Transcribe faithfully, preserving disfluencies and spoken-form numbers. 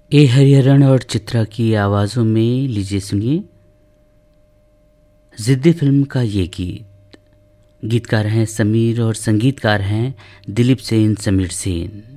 ए हरिहरन और चित्रा की आवाज़ों में लीजिए सुनिए ज़िद्दी फिल्म का ये गीत। गीतकार हैं समीर और संगीतकार हैं दिलीप सेन समीर सेन।